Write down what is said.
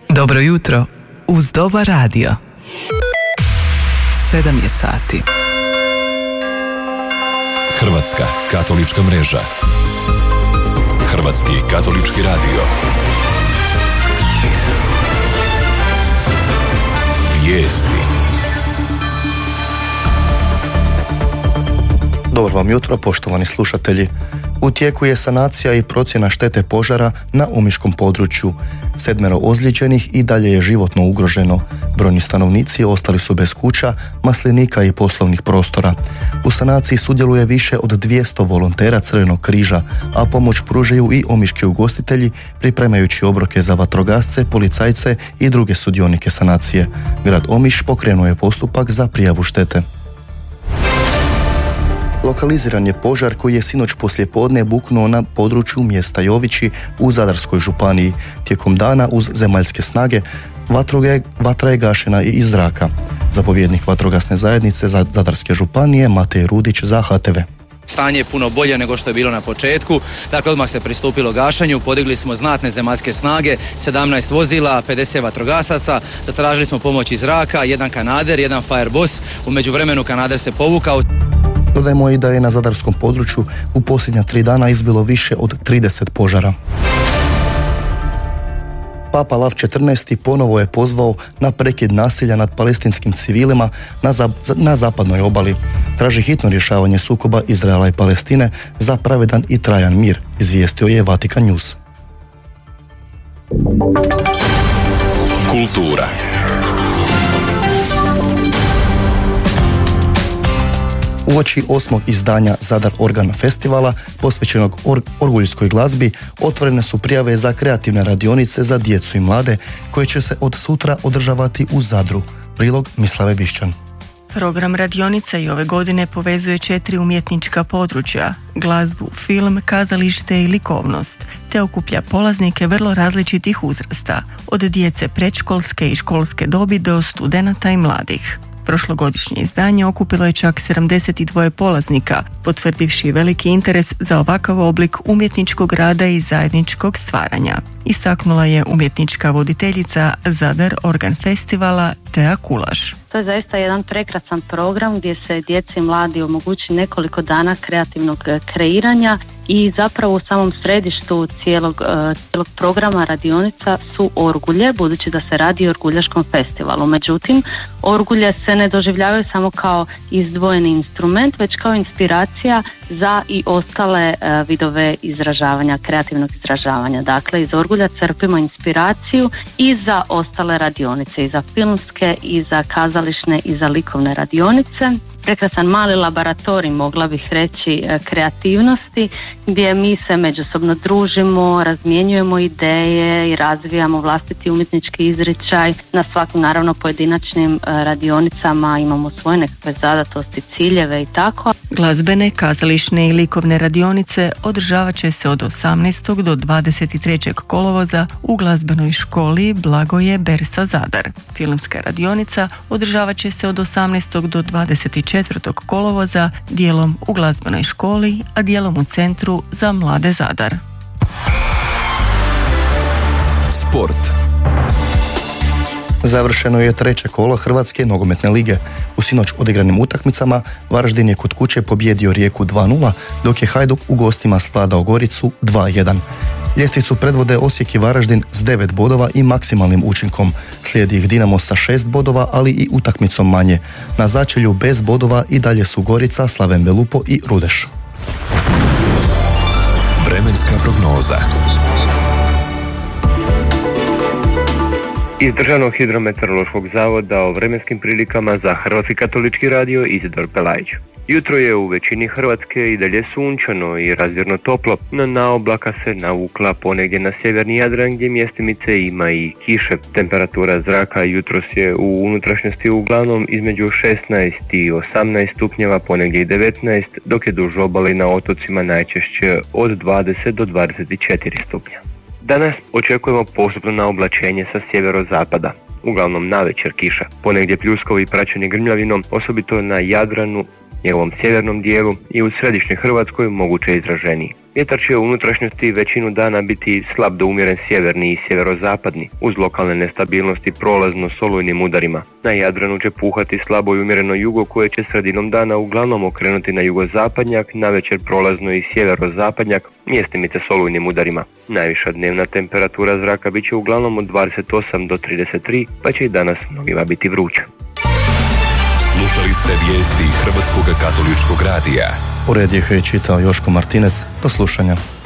Dobro jutro uz Dobar radio. 7 je sati. Hrvatska katolička mreža. Hrvatski katolički radio. Vijesti. Dobro vam jutro, poštovani slušatelji. U tijeku je sanacija i procjena štete požara na omiškom području. 7 ozlijeđenih i dalje je životno ugroženo. Brojni stanovnici ostali su bez kuća, maslinika i poslovnih prostora. U sanaciji sudjeluje više od 200 volontera Crvenog križa, a pomoć pružaju i omiški ugostitelji, pripremajući obroke za vatrogasce, policajce i druge sudionike sanacije. Grad Omiš pokrenuo je postupak za prijavu štete. Lokaliziran je požar koji je sinoć poslijepodne buknuo na području mjesta Jovići u Zadarskoj županiji. Tijekom dana uz zemaljske snage vatra je gašena i iz zraka. Zapovjednik vatrogasne zajednice Zadarske županije Matej Rudić za HTV. Stanje je puno bolje nego što je bilo na početku, dakle odmah se pristupilo gašenju, podigli smo znatne zemaljske snage, 17 vozila, 50 vatrogasaca, zatražili smo pomoć iz zraka, jedan kanader, jedan Fireboss, u međuvremenu kanader se povukao. Dodajmo i da je na zadarskom području u posljednja 3 dana izbilo više od 30 požara. Papa Lav XIV ponovo je pozvao na prekid nasilja nad palestinskim civilima na zapadnoj obali. Traži hitno rješavanje sukoba Izraela i Palestine za pravedan i trajan mir, izvijestio je Vatikan News. Kultura. Uoči 8. izdanja Zadar Organ festivala, posvećenog orguljskoj glazbi, otvorene su prijave za kreativne radionice za djecu i mlade, koje će se od sutra održavati u Zadru. Prilog Mislave Bišćan. Program radionica i ove godine povezuje 4 umjetnička područja: glazbu, film, kazalište i likovnost, te okuplja polaznike vrlo različitih uzrasta, od djece predškolske i školske dobi do studenata i mladih. Prošlogodišnje izdanje okupilo je čak 72 polaznika, potvrdivši veliki interes za ovakav oblik umjetničkog rada i zajedničkog stvaranja, istaknula je umjetnička voditeljica Zadar Organ festivala Tea Kulaš. To je zaista jedan prekrasan program gdje se djeci i mladi omogući nekoliko dana kreativnog kreiranja i zapravo u samom središtu cijelog programa radionica su orgulje, budući da se radi o orguljaškom festivalu. Međutim, orgulje se ne doživljavaju samo kao izdvojeni instrument, već kao inspiracija za i ostale vidove izražavanja, kreativnog izražavanja. Dakle, iz orgulja crpimo inspiraciju i za ostale radionice, i za filmske, i za kazališne, i za likovne radionice. Prekrasan mali laboratorij, mogla bih reći, kreativnosti, gdje mi se međusobno družimo, razmjenjujemo ideje i razvijamo vlastiti umjetnički izričaj. Na svakim, naravno, pojedinačnim radionicama imamo svoje nekakve zadatosti, ciljeve i tako. Glazbene, kazališne i likovne radionice održavat će se od 18. do 23. kolovoza u glazbenoj školi Blagoje Bersa Zadar. Filmska radionica održavat će se od 18. do 24. kolovoza, dijelom u glazbenoj školi, a dijelom u Centru za mlade Zadar. Sport. Završeno je 3. kolo Hrvatske nogometne lige. U sinoć odigranim utakmicama Varaždin je kod kuće pobijedio Rijeku 2:0, dok je Hajduk u gostima svladao Goricu 2:1. Ljestvicu predvode Osijek i Varaždin s 9 bodova i maksimalnim učinkom. Slijedi ih Dinamo sa 6 bodova, ali i utakmicom manje. Na začelju bez bodova i dalje su Gorica, Slaven Belupo i Rudeš. Vremenska prognoza. Iz Državnog hidrometeorološkog zavoda o vremenskim prilikama za Hrvatski katolički radio Izidor Pelajić. Jutro je u većini Hrvatske i dalje sunčano i razvjerno toplo, no na oblaka se navukla ponegdje na sjeverni Jadran gdje mjestimice ima i kiše. Temperatura zraka jutros je u unutrašnjosti uglavnom između 16 i 18 stupnjeva, ponegdje i 19, dok je duž obale na otocima najčešće od 20 do 24 stupnja. Danas očekujemo postupno naoblačenje sa sjeverozapada. Uglavnom navečer kiša, ponegdje pljuskovi praćeni grmljavinom, osobito na Jadranu, njegovom sjevernom dijelu i u središnjoj Hrvatskoj moguće izraženiji. Vjetar će u unutrašnjosti većinu dana biti slab do umjeren sjeverni i sjeverozapadni, uz lokalne nestabilnosti prolazno s olujnim udarima. Na Jadranu će puhati slabo i umjereno jugo koje će sredinom dana uglavnom okrenuti na jugozapadnjak, navečer prolazno i sjeverozapadnjak, mjestimice s olujnim udarima. Najviša dnevna temperatura zraka bit će uglavnom od 28 do 33, pa će i danas mnogima biti vruće. Slušali ste vijesti Hrvatskog katoličkog radija. Ured ih je čitao Joško Martinec. Do slušanja.